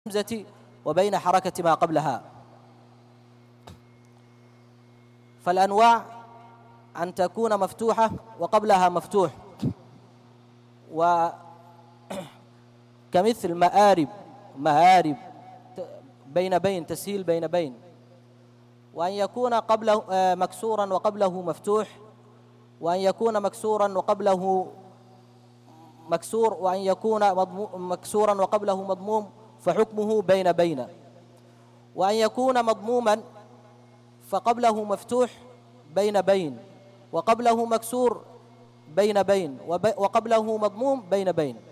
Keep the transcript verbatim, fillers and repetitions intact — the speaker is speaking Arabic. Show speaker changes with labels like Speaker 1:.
Speaker 1: الهمزة وبين حركة ما قبلها. فالأنواع أن تكون مفتوحة وقبلها مفتوح، وكمثل مآرب مآرب بين بين تسهيل بين بين، وأن يكون قبله مكسورا وقبله مفتوح، وأن يكون مكسورا وقبله مكسور، وأن يكون مكسورا وقبله مضموم فحكمه بين بين، وأن يكون مضموما فقبله مفتوح بين بين، وقبله مكسور بين بين، وقبله مضموم بين بين.